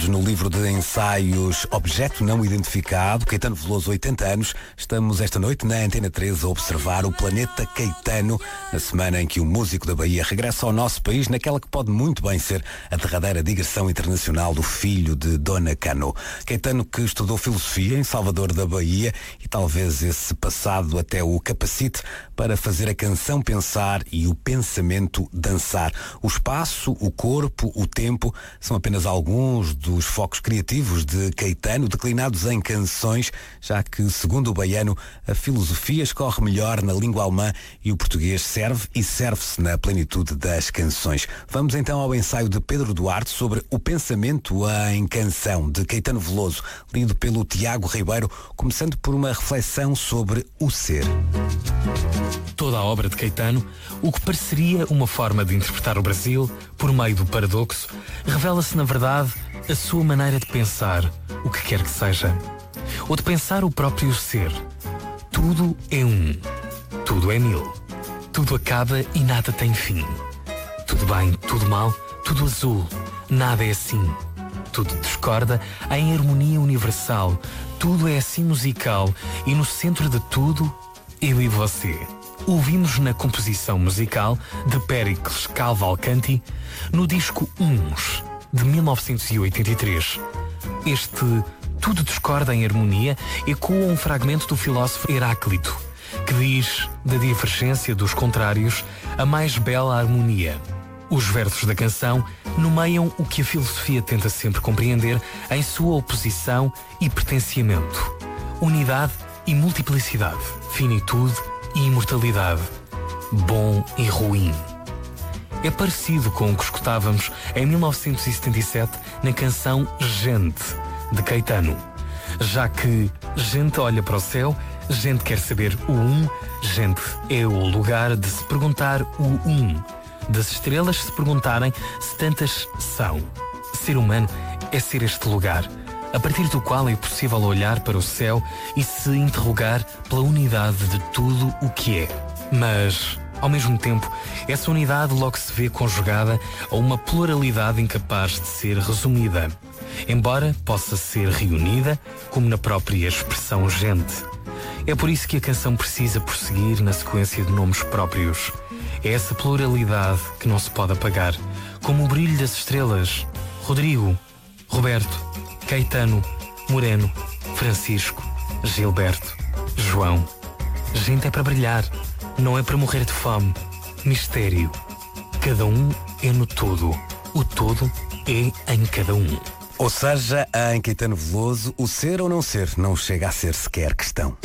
Hoje, no livro de ensaios Objeto Não Identificado, Caetano Veloso, 80 anos, estamos esta noite na Antena 13 a observar o planeta Caetano, na semana em que o músico da Bahia regressa ao nosso país, naquela que pode muito bem ser a derradeira digressão internacional do filho de Dona Cano. Caetano, que estudou filosofia em Salvador da Bahia, e talvez esse passado até o capacite para fazer a canção pensar e o pensamento dançar. O espaço, o corpo, o tempo são apenas alguns dos focos criativos de Caetano, declinados em canções, já que, segundo o baiano, a filosofia escorre melhor na língua alemã e o português serve e serve-se na plenitude das canções. Vamos então ao ensaio de Pedro Duarte sobre o pensamento em canção, de Caetano Veloso, lido pelo Tiago Ribeiro, começando por uma reflexão sobre o ser. Toda a obra de Caetano, o que pareceria uma forma de interpretar o Brasil, por meio do paradoxo, revela-se na verdade a sua maneira de pensar, o que quer que seja, ou de pensar o próprio ser. Tudo é um, tudo é mil, tudo acaba e nada tem fim. Tudo bem, tudo mal, tudo azul, nada é assim. Tudo discorda em harmonia universal, tudo é assim musical e no centro de tudo, eu e você. Ouvimos na composição musical de Péricles Cavalcanti no disco Uns, de 1983. Este Tudo Discorda em Harmonia ecoa um fragmento do filósofo Heráclito, que diz da divergência dos contrários a mais bela harmonia. Os versos da canção nomeiam o que a filosofia tenta sempre compreender em sua oposição e pertenciamento: unidade e multiplicidade, finitude e imortalidade, bom e ruim. É parecido com o que escutávamos em 1977 na canção Gente, de Caetano. Já que gente olha para o céu, gente quer saber o gente é o lugar de se perguntar o das estrelas se perguntarem se tantas são. Ser humano é ser este lugar, a partir do qual é possível olhar para o céu e se interrogar pela unidade de tudo o que é. Mas, ao mesmo tempo, essa unidade logo se vê conjugada a uma pluralidade incapaz de ser resumida, embora possa ser reunida, como na própria expressão gente. É por isso que a canção precisa prosseguir na sequência de nomes próprios. É essa pluralidade que não se pode apagar, como o brilho das estrelas. Rodrigo, Roberto, Caetano, Moreno, Francisco, Gilberto, João. Gente é para brilhar, não é para morrer de fome. Mistério. Cada um é no todo. O todo é em cada um. Ou seja, em Caetano Veloso, o ser ou não ser não chega a ser sequer questão.